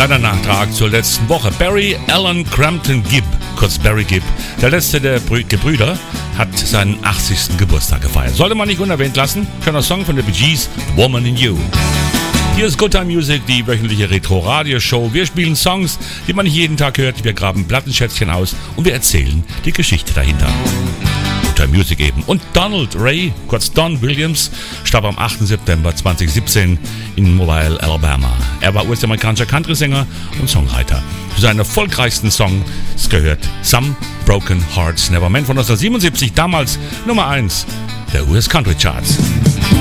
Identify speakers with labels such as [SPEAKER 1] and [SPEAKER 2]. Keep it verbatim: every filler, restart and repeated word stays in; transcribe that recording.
[SPEAKER 1] Kleiner Nachtrag zur letzten Woche. Barry Allen Crampton Gibb, kurz Barry Gibb, der letzte der Brü- Gebrüder, hat seinen achtzigsten Geburtstag gefeiert. Sollte man nicht unerwähnt lassen. Schöner Song von den Bee Gees, Woman in You. Hier ist Good Time Music, die wöchentliche Retro-Radio-Show. Wir spielen Songs, die man nicht jeden Tag hört. Wir graben Plattenschätzchen aus und wir erzählen die Geschichte dahinter. Good Time Music eben. Und Donald Ray, kurz Don Williams, starb am achten September zweitausendsiebzehn in Mobile, Alabama. Er war US-amerikanischer Country-Sänger und Songwriter. Für seinen erfolgreichsten Song gehört Some Broken Hearts Never Mend von neunzehnhundertsiebenundsiebzig, damals Nummer eins der U S Country Charts.